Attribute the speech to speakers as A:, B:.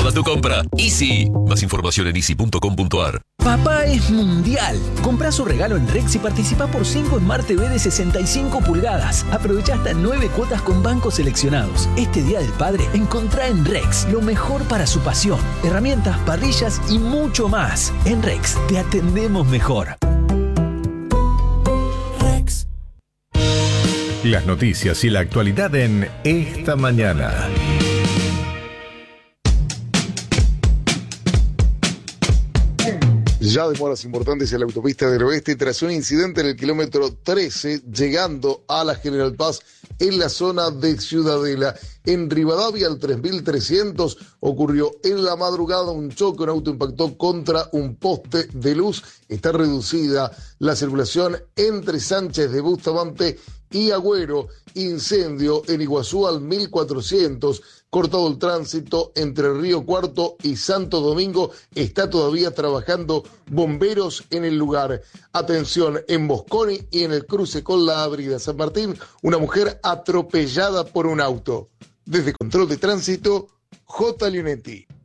A: toda tu compra. Easy. Más información en easy.com.ar.
B: Papá es mundial. Comprá su regalo en Rex y participa por 5 Smart TV de 65 pulgadas. Aprovecha hasta 9 cuotas con bancos seleccionados. Este Día del Padre, encontrá en Rex lo mejor para su pasión. Herramientas, parrillas y mucho más. En Rex te atendemos mejor.
C: Rex. Las noticias y la actualidad en Esta Mañana.
D: Ya demoras importantes en la autopista del oeste tras un incidente en el kilómetro 13 llegando a la General Paz en la zona de Ciudadela. En Rivadavia, al 3300, ocurrió en la madrugada un choque, un auto impactó contra un poste de luz. Está reducida la circulación entre Sánchez de Bustamante y Agüero. Incendio en Iguazú al 1400. Cortado el tránsito entre Río Cuarto y Santo Domingo. Está todavía trabajando bomberos en el lugar. Atención, en Mosconi y en el cruce con la Avenida San Martín, una mujer atropellada por un auto. Desde Control de Tránsito, J. Leonetti.